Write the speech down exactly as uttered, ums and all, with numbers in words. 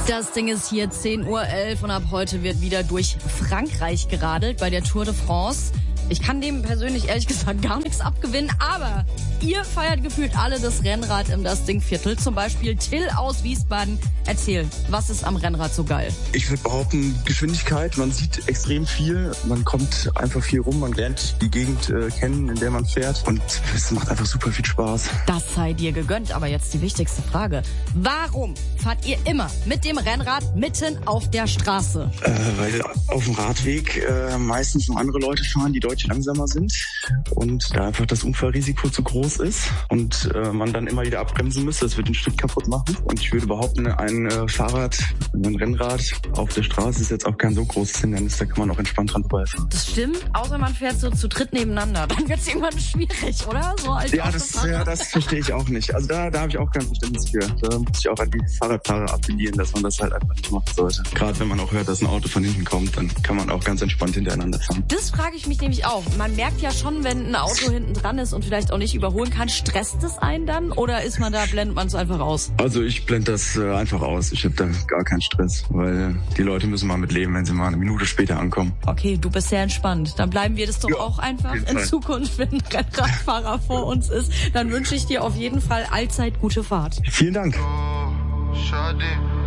Das Ding ist hier zehn Uhr elf und ab heute wird wieder durch Frankreich geradelt bei der Tour de France. Ich kann dem persönlich ehrlich gesagt gar nichts abgewinnen, aber ihr feiert gefühlt alle das Rennrad im Das Ding Viertel. Zum Beispiel Till aus Wiesbaden. Erzähl, was ist am Rennrad so geil? Ich würde behaupten, Geschwindigkeit. Man sieht extrem viel. Man kommt einfach viel rum. Man lernt die Gegend äh, kennen, in der man fährt. Und es macht einfach super viel Spaß. Das sei dir gegönnt. Aber jetzt die wichtigste Frage. Warum fahrt ihr immer mit dem Rennrad mitten auf der Straße? Äh, weil auf dem Radweg äh, meistens noch andere Leute fahren, die deutlich langsamer sind. Und da einfach das Unfallrisiko zu groß ist. Und äh, man dann immer wieder abbremsen müsste. Das wird den Schritt kaputt machen. Und ich würde behaupten, ein äh, Fahrrad, ein Rennrad auf der Straße ist jetzt auch kein so großes Hindernis. Da kann man auch entspannt dran vorbeifahren. Das stimmt. Außer man fährt so zu dritt nebeneinander. Dann wird es irgendwann schwierig, oder? So als ja, das, ja, das verstehe ich auch nicht. Also da, da habe ich auch kein Verständnis für. Da muss ich auch an die Fahrradfahrer appellieren, dass man das halt einfach nicht machen sollte. Gerade wenn man auch hört, dass ein Auto von hinten kommt, dann kann man auch ganz entspannt hintereinander fahren. Das frage ich mich nämlich auch. Man merkt ja schon, wenn ein Auto hinten dran ist und vielleicht auch nicht überholen kann, stresst es einen dann? Oder ist man da, blendet man es einfach aus? Also ich blende das äh, einfach aus. Ich habe da gar keinen Stress, weil äh, die Leute müssen mal mit leben, wenn sie mal eine Minute später ankommen. Okay, du bist sehr entspannt. Dann bleiben wir das doch ja, auch einfach in Fall. Zukunft, wenn ein Rennradfahrer vor uns ist. Dann wünsche ich dir auf jeden Fall allzeit gute Fahrt. Vielen Dank. Oh, schade.